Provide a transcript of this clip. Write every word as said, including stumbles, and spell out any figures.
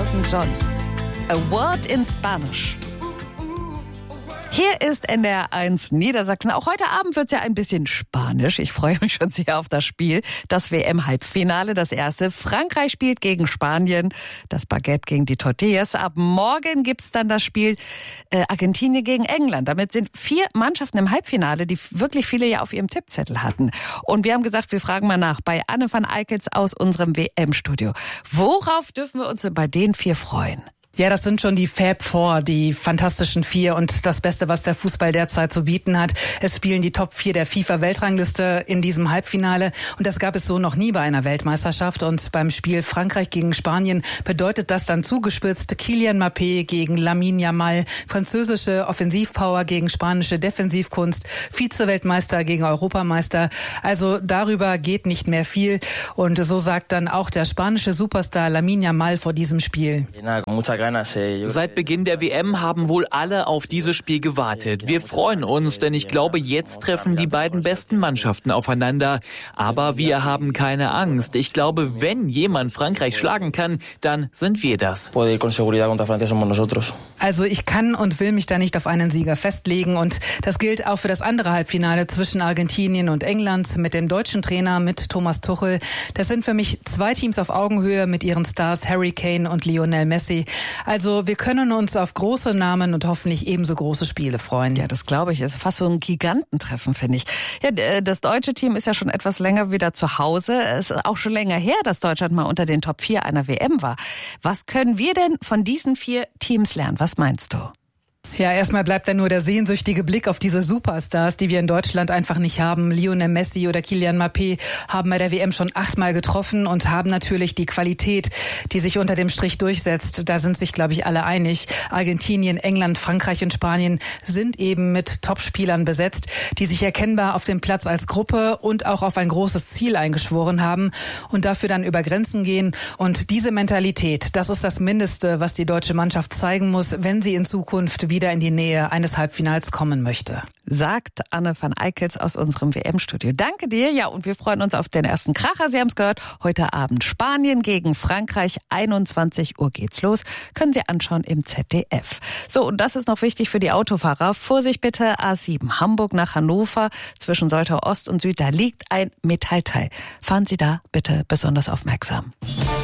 Elton John. A Word in Spanish. Hier ist N D R eins Niedersachsen. Auch heute Abend wird's ja ein bisschen spanisch. Ich freue mich schon sehr auf das Spiel. Das W M-Halbfinale, das erste. Frankreich spielt gegen Spanien. Das Baguette gegen die Tortillas. Ab morgen gibt's dann das Spiel äh, Argentinien gegen England. Damit sind vier Mannschaften im Halbfinale, die wirklich viele ja auf ihrem Tippzettel hatten. Und wir haben gesagt, wir fragen mal nach bei Anne van Eickels aus unserem W M-Studio. Worauf dürfen wir uns bei den vier freuen? Ja, das sind schon die Fab Four, die fantastischen vier und das Beste, was der Fußball derzeit zu bieten hat. Es spielen die Top vier der FIFA-Weltrangliste in diesem Halbfinale und das gab es so noch nie bei einer Weltmeisterschaft. Und beim Spiel Frankreich gegen Spanien bedeutet das dann zugespitzt Kylian Mbappé gegen Lamine Yamal, französische Offensivpower gegen spanische Defensivkunst, Vize-Weltmeister gegen Europameister. Also darüber geht nicht mehr viel und so sagt dann auch der spanische Superstar Lamine Yamal vor diesem Spiel. Seit Beginn der W M haben wohl alle auf dieses Spiel gewartet. Wir freuen uns, denn ich glaube, jetzt treffen die beiden besten Mannschaften aufeinander. Aber wir haben keine Angst. Ich glaube, wenn jemand Frankreich schlagen kann, dann sind wir das. Also ich kann und will mich da nicht auf einen Sieger festlegen. Und das gilt auch für das andere Halbfinale zwischen Argentinien und England mit dem deutschen Trainer, mit Thomas Tuchel. Das sind für mich zwei Teams auf Augenhöhe mit ihren Stars Harry Kane und Lionel Messi. Also wir können uns auf große Namen und hoffentlich ebenso große Spiele freuen. Ja, das glaube ich. Ist fast so ein Gigantentreffen, finde ich. Ja, das deutsche Team ist ja schon etwas länger wieder zu Hause. Es ist auch schon länger her, dass Deutschland mal unter den Top vier einer W M war. Was können wir denn von diesen vier Teams lernen? Was meinst du? Ja, erstmal bleibt dann nur der sehnsüchtige Blick auf diese Superstars, die wir in Deutschland einfach nicht haben. Lionel Messi oder Kylian Mbappé haben bei der W M schon achtmal getroffen und haben natürlich die Qualität, die sich unter dem Strich durchsetzt. Da sind sich, glaube ich, alle einig. Argentinien, England, Frankreich und Spanien sind eben mit Topspielern besetzt, die sich erkennbar auf dem Platz als Gruppe und auch auf ein großes Ziel eingeschworen haben und dafür dann über Grenzen gehen. Und diese Mentalität, das ist das Mindeste, was die deutsche Mannschaft zeigen muss, wenn sie in Zukunft wieder in die Nähe eines Halbfinals kommen möchte. Sagt Anne van Eickels aus unserem W M-Studio. Danke dir. Ja, und wir freuen uns auf den ersten Kracher. Sie haben es gehört. Heute Abend Spanien gegen Frankreich. einundzwanzig Uhr geht's los. Können Sie anschauen im Z D F. So, und das ist noch wichtig für die Autofahrer. Vorsicht bitte, A sieben Hamburg nach Hannover. Zwischen Soltau Ost und Süd, da liegt ein Metallteil. Fahren Sie da bitte besonders aufmerksam.